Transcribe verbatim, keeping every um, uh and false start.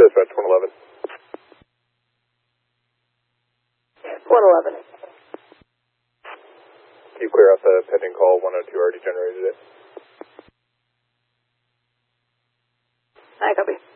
Dispatch one eleven. one eleven. Can you clear out the pending call? one oh two already generated it. I copy.